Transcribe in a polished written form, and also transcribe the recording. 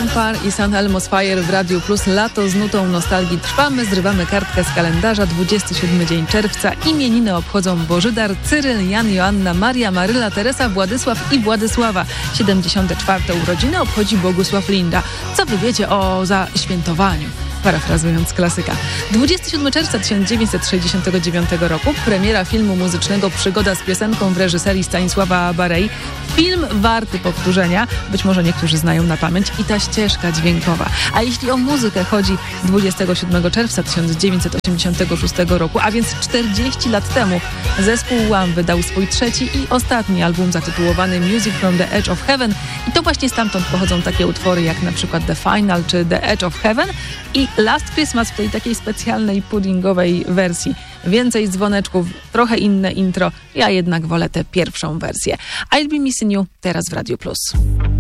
Empire i St. Elmo's Fire w Radiu Plus. Lato z nutą nostalgii trwamy, zrywamy kartkę z kalendarza. 27 dzień czerwca. Imieniny obchodzą Bożydar, Cyryl, Jan, Joanna, Maria, Maryla, Teresa, Władysław i Władysława. 74. urodziny obchodzi Bogusław Linda. Co wy wiecie o zaświętowaniu? Parafrazując klasyka. 27 czerwca 1969 roku premiera filmu muzycznego Przygoda z piosenką w reżyserii Stanisława Barei. Film warty powtórzenia, być może niektórzy znają na pamięć, i ta ścieżka dźwiękowa. A jeśli o muzykę chodzi, 27 czerwca 1986 roku, a więc 40 lat temu, zespół Wham wydał swój trzeci i ostatni album zatytułowany Music from the Edge of Heaven i to właśnie stamtąd pochodzą takie utwory jak na przykład The Final czy The Edge of Heaven i Last Christmas w tej takiej specjalnej puddingowej wersji. Więcej dzwoneczków, trochę inne intro. Ja jednak wolę tę pierwszą wersję. I'll Be Missing You teraz w Radiu Plus.